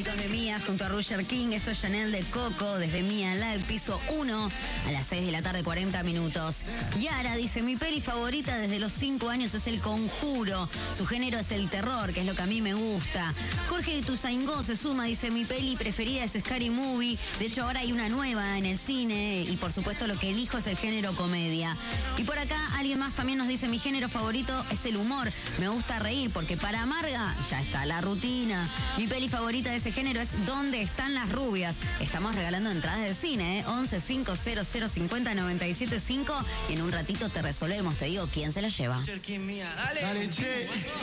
Chicos de Mía junto a Roger King, esto es Chanel de Coco, desde Mía Live, piso 1, a las 6 de la tarde, 40 minutos. Yara dice, mi peli favorita desde los 5 años es El Conjuro, su género es el terror, que es lo que a mí me gusta. Jorge Ituzaingó se suma, dice, mi peli preferida es Scary Movie, de hecho ahora hay una nueva en el cine y por supuesto lo que elijo es el género comedia. Y por acá alguien más también nos dice, mi género favorito es el humor, me gusta reír porque para amarga ya está la rutina. Mi peli favorita de ese género es ¿Dónde están las rubias? Estamos regalando entradas de cine, 11 500 50 97 5 y en un ratito te resolvemos, te digo quién se la lleva. Dale, che.